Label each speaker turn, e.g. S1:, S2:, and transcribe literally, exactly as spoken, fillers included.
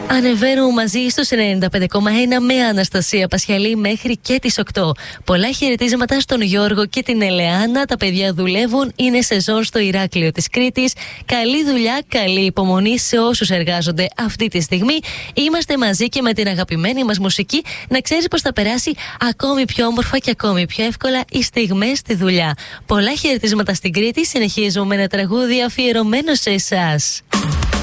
S1: Ανεβαίνουμε μαζί στους ενενήντα πέντε κόμμα ένα με Αναστασία Πασιαλή μέχρι και τις οκτώ. Πολλά χαιρετίσματα στον Γιώργο και την Ελεάνα. Τα παιδιά δουλεύουν, είναι σεζόν στο Ηράκλειο της Κρήτης. Καλή δουλειά, καλή υπομονή σε όσους εργάζονται αυτή τη στιγμή. Είμαστε μαζί και με την αγαπημένη μας μουσική. Να ξέρεις πως θα περάσει ακόμη πιο όμορφα και ακόμη πιο εύκολα οι στιγμές στη δουλειά. Πολλά χαιρετίσματα στην Κρήτη. Συνεχίζουμε με ένα τραγούδι αφιερωμένο σε εσάς.